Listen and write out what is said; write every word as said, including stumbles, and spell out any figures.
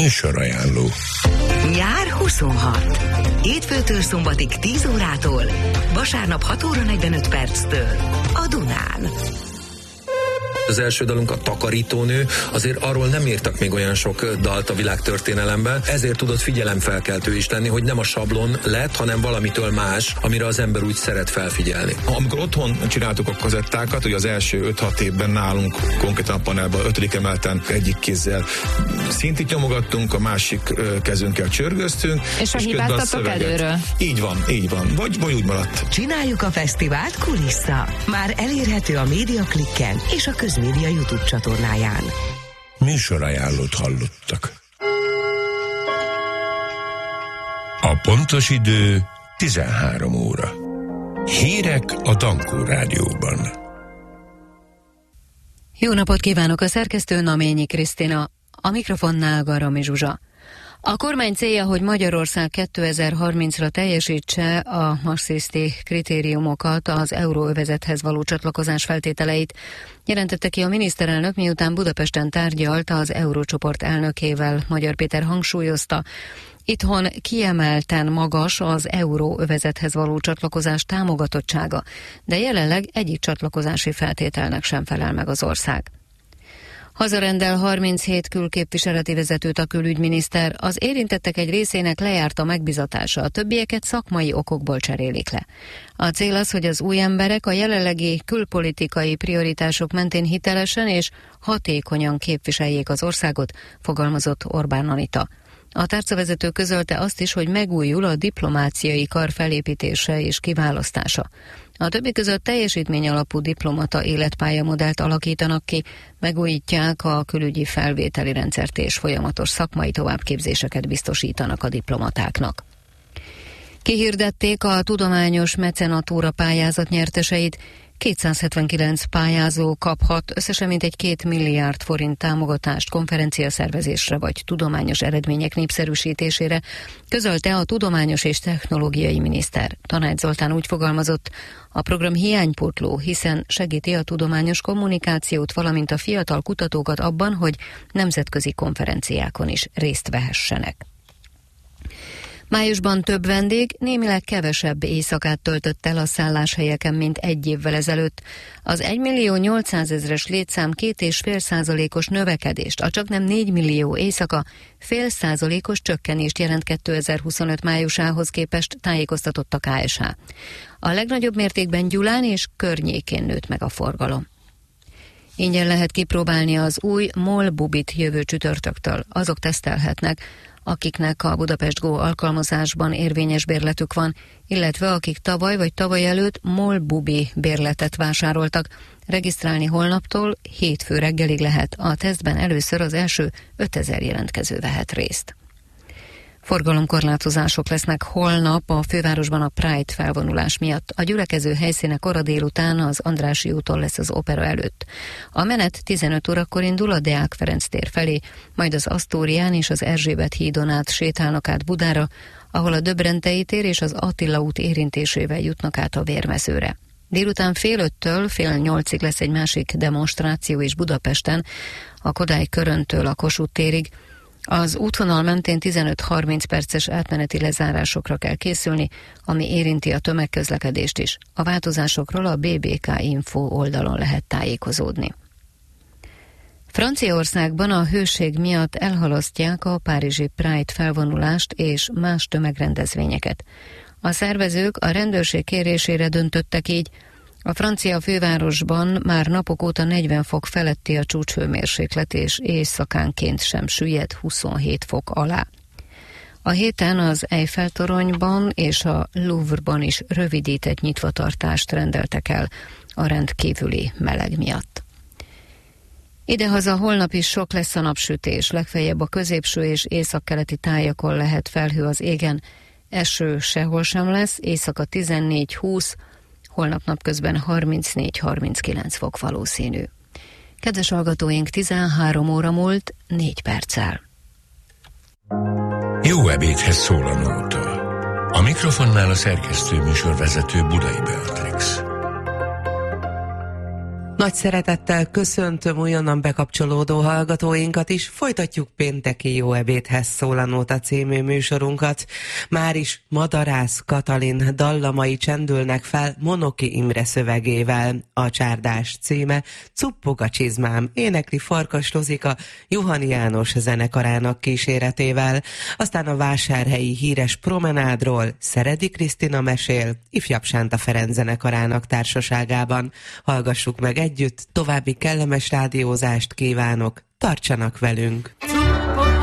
Műsorajánló. Nyár huszonhat. Hétfőtől szombatig tíz órától, vasárnap hat óra negyvenöt perctől a Dunán. Az első dalunk, a Takarítónő, azért arról nem írtak még olyan sok dalt a világtörténelemben, ezért tudott figyelemfelkeltő is lenni, hogy nem a sablon lett, hanem valamitől más, amire az ember úgy szeret felfigyelni. Amikor otthon csináltuk a kazettákat, ugye az első öt-hat évben nálunk konkrétan a panelban ötödik emeleten egyik kézzel szintit nyomogattunk, a másik kezünkkel csörgöztünk. És, és a hibáztatok előről. Így van, így van. Vagy, vagy úgy maradt. Csináljuk a fesztivált kulissza. Már elérhető a Médiaklikken és a Közmédia YouTube csatornáján. Műsorajánlót hallottak. A pontos idő tizenhárom óra. Hírek a Dankó Rádióban. Jó napot kívánok, a szerkesztő Naményi Krisztina, a mikrofonnál Garami Zsuzsa. A kormány célja, hogy Magyarország kétezer-harmincra teljesítse a Maastrichti kritériumokat, az euróövezethez való csatlakozás feltételeit, jelentette ki a miniszterelnök, miután Budapesten tárgyalt az eurócsoport elnökével. Magyar Péter hangsúlyozta, itthon kiemelten magas az euróövezethez való csatlakozás támogatottsága, de jelenleg egyik csatlakozási feltételnek sem felel meg az ország. Hazarendel harminchét külképviseleti vezetőt a külügyminiszter, az érintettek egy részének lejárt a megbizatása, a többieket szakmai okokból cserélik le. A cél az, hogy az új emberek a jelenlegi külpolitikai prioritások mentén hitelesen és hatékonyan képviseljék az országot, fogalmazott Orbán Anita. A tárcavezető közölte azt is, hogy megújul a diplomáciai kar felépítése és kiválasztása. A többi között teljesítmény alapú diplomata életpályamodellt alakítanak ki, megújítják a külügyi felvételi rendszert és folyamatos szakmai továbbképzéseket biztosítanak a diplomatáknak. Kihirdették a tudományos mecenatúra pályázat nyerteseit, kétszázhetvenkilenc pályázó kaphat összesen mintegy két milliárd forint támogatást konferenciaszervezésre vagy tudományos eredmények népszerűsítésére, közölte a tudományos és technológiai miniszter. Tanács Zoltán úgy fogalmazott, a program hiánypótló, hiszen segíti a tudományos kommunikációt, valamint a fiatal kutatókat abban, hogy nemzetközi konferenciákon is részt vehessenek. Májusban több vendég némileg kevesebb éjszakát töltött el a szálláshelyeken, mint egy évvel ezelőtt. Az egymillió nyolcszázezres létszám két és fél százalékos növekedést, a csaknem négy millió éjszaka fél százalékos csökkenést jelent kétezer-huszonöt májusához képest, tájékoztatott a ká es há. A legnagyobb mértékben Gyulán és környékén nőtt meg a forgalom. Ingyen lehet kipróbálni az új MOL Bubit jövő csütörtöktől. Azok tesztelhetnek, akiknek a Budapest Go alkalmazásban érvényes bérletük van, illetve akik tavaly vagy tavaly előtt MOL Bubi bérletet vásároltak. Regisztrálni holnaptól hétfő reggelig lehet. A tesztben először az első ötezer jelentkező vehet részt. Forgalomkorlátozások lesznek holnap a fővárosban a Pride felvonulás miatt. A gyülekező helyszíne kora délután az Andrássy úton lesz az opera előtt. A menet tizenöt órakor indul a Deák Ferenc tér felé, majd az Asztórián és az Erzsébet hídon át sétálnak át Budára, ahol a Döbrentei tér és az Attila út érintésével jutnak át a Vérmezőre. Délután fél öttől fél nyolcig lesz egy másik demonstráció is Budapesten, a Kodály Köröntől a Kossuth térig. Az útvonal mentén tizenöt-harminc perces átmeneti lezárásokra kell készülni, ami érinti a tömegközlekedést is. A változásokról a bé bé ká Info oldalon lehet tájékozódni. Franciaországban a hőség miatt elhalasztják a párizsi Pride felvonulást és más tömegrendezvényeket. A szervezők a rendőrség kérésére döntöttek így. A francia fővárosban már napok óta negyven fok feletti a csúcshőmérséklet, és éjszakánként sem süllyed huszonhét fok alá. A héten az Eiffel-toronyban és a Louvre-ban is rövidített nyitvatartást rendeltek el a rendkívüli meleg miatt. Idehaza holnap is sok lesz a napsütés, legfeljebb a középső és északkeleti tájakon lehet felhő az égen, eső sehol sem lesz, éjszaka tizennégy-húsz, holnap napközben harmincnégy-harminckilenc fok valószínű. Kedves hallgatóink, tizenhárom óra múlt négy perccel. Jó ebédhez szól a nóta. A mikrofonnál a szerkesztő műsorvezető Budai Beatrix. Nagy szeretettel köszöntöm újonnan bekapcsolódó hallgatóinkat is, folytatjuk pénteki Jó ebédhez szól a Nóta című műsorunkat. Már is Madarász Katalin dallamai csendülnek fel Monoki Imre szövegével. A csárdás címe Cuppog a csizmám, énekli Farkas Rozika Juhani János zenekarának kíséretével. Aztán a vásárhelyi híres promenádról Szeredi Krisztina mesél Ifjabb Sánta Ferenc zenekarának társaságában. Hallgassuk meg együtt, további kellemes rádiózást kívánok, tartsanak velünk!